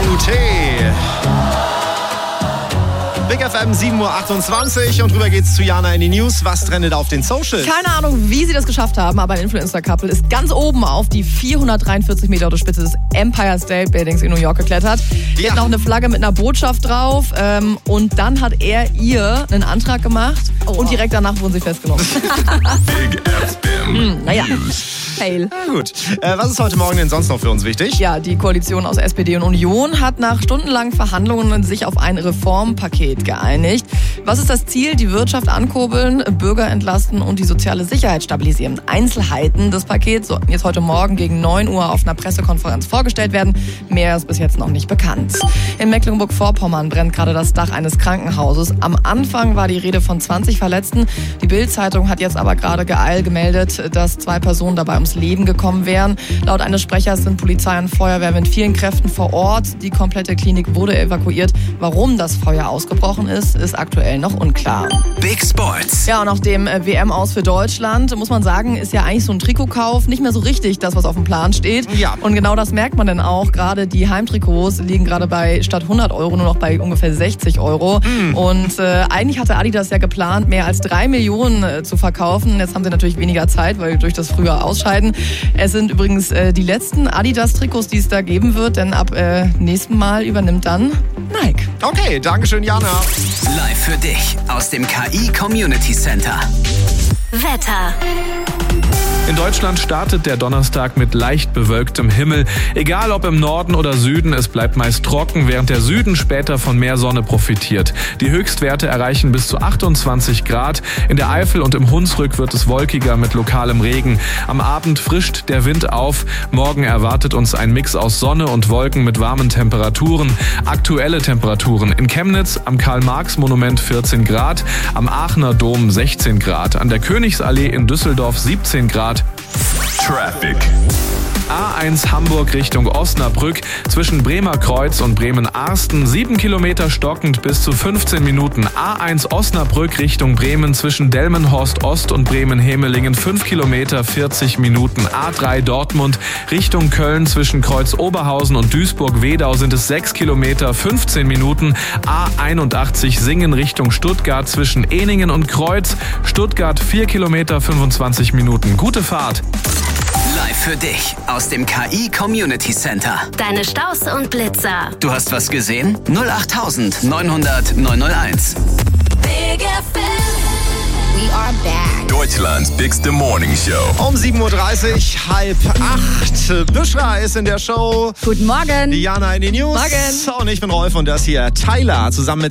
KUT. Big FM 7.28 Uhr und rüber geht's zu Jana in die News. Was trendet auf den Socials? Keine Ahnung, wie sie das geschafft haben, aber ein Influencer-Couple ist ganz oben auf die 443 Meter hohe Spitze des Empire State Buildings in New York geklettert. Hier hat noch eine Flagge mit einer Botschaft drauf und dann hat er ihr einen Antrag gemacht und direkt danach wurden sie festgenommen. Big FM naja. News. Fail. Na gut. Was ist heute Morgen denn sonst noch für uns wichtig? Ja, die Koalition aus SPD und Union hat nach stundenlangen Verhandlungen sich auf ein Reformpaket geeinigt. Was ist das Ziel? Die Wirtschaft ankurbeln, Bürger entlasten und die soziale Sicherheit stabilisieren. Einzelheiten des Pakets sollten jetzt heute Morgen gegen 9 Uhr auf einer Pressekonferenz vorgestellt werden. Mehr ist bis jetzt noch nicht bekannt. In Mecklenburg-Vorpommern brennt gerade das Dach eines Krankenhauses. Am Anfang war die Rede von 20 Verletzten. Die Bild-Zeitung hat jetzt aber gerade gemeldet, dass 2 Personen dabei ums Leben gekommen wären. Laut eines Sprechers sind Polizei und Feuerwehr mit vielen Kräften vor Ort. Die komplette Klinik wurde evakuiert. Warum das Feuer ausgebrochen ist aktuell noch unklar. Big Sports. Ja, und nach dem WM-Aus für Deutschland, muss man sagen, ist ja eigentlich so ein Trikotkauf nicht mehr so richtig das, was auf dem Plan steht. Ja. Und genau das merkt man dann auch. Gerade die Heimtrikots liegen gerade bei statt 100 Euro nur noch bei ungefähr 60 Euro. Und eigentlich hatte Adidas ja geplant, mehr als 3 Millionen zu verkaufen. Jetzt haben sie natürlich weniger Zeit, weil durch das frühe Ausscheiden. Es sind übrigens die letzten Adidas-Trikots, die es da geben wird, denn ab nächsten Mal übernimmt dann Nike. Okay, Dankeschön, Jana. Live für dich aus dem KI Community Center. Wetter. In Deutschland startet der Donnerstag mit leicht bewölktem Himmel. Egal ob im Norden oder Süden, es bleibt meist trocken, während der Süden später von mehr Sonne profitiert. Die Höchstwerte erreichen bis zu 28 Grad. In der Eifel und im Hunsrück wird es wolkiger mit lokalem Regen. Am Abend frischt der Wind auf. Morgen erwartet uns ein Mix aus Sonne und Wolken mit warmen Temperaturen. Aktuelle Temperaturen: in Chemnitz am Karl-Marx-Monument 14 Grad, am Aachener Dom 16 Grad, an der Königsallee in Düsseldorf 17 Grad. Traffic. A1 Hamburg Richtung Osnabrück, zwischen Bremer Kreuz und Bremen-Arsten 7 Kilometer stockend bis zu 15 Minuten. A1 Osnabrück Richtung Bremen, zwischen Delmenhorst Ost und Bremen-Hemelingen 5 Kilometer 40 Minuten. A3 Dortmund Richtung Köln, zwischen Kreuz Oberhausen und Duisburg-Wedau sind es 6 Kilometer 15 Minuten. A81 Singen Richtung Stuttgart, zwischen Ehningen und Kreuz, Stuttgart 4 Kilometer 25 Minuten. Gute Fahrt. Live für dich aus dem KI Community Center. Deine Staus und Blitzer. Du hast was gesehen? 08900 901. Big FM. We are back. Deutschlands bigste Morning Show. Um 7.30 Uhr, 7:30. Büschra ist in der Show. Guten Morgen. Diana in den News. Morgen. Und ich bin Rolf und das hier Tyler zusammen mit